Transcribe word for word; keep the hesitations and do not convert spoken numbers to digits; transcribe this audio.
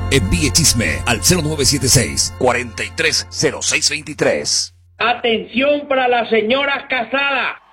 Envíe chisme al cero nueve siete seis, cuatro tres cero seis dos tres. Atención para las señoras casadas.